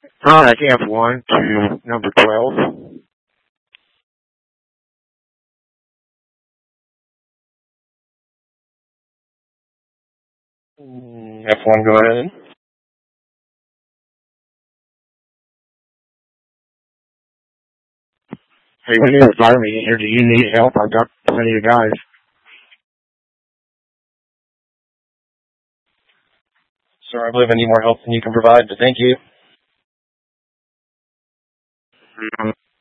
Camp 1 to number 12. F1, go ahead. Hey, we need a fireman in here. Do you need help? I've got plenty of guys. Sir, I believe I need more help than you can provide, but thank you.